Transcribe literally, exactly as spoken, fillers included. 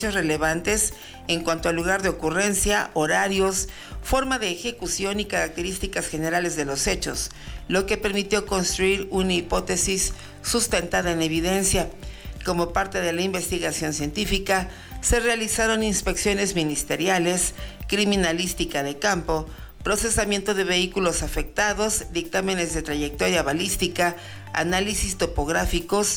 relevantes en cuanto al lugar de ocurrencia, horarios, forma de ejecución y características generales de los hechos, lo que permitió construir una hipótesis sustentada en evidencia. Como parte de la investigación científica, se realizaron inspecciones ministeriales, criminalística de campo, procesamiento de vehículos afectados, dictámenes de trayectoria balística, análisis topográficos